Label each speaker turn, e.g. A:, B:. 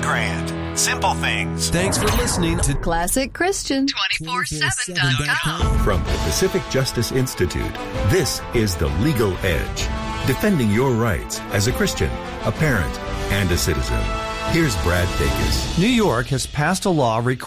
A: grand. Simple things.
B: Thanks for listening to
C: Classic Christian 247.com.
D: From the Pacific Justice Institute, this is The Legal Edge. Defending your rights as a Christian, a parent, and a citizen. Here's Brad Dacus.
E: New York has passed a law requiring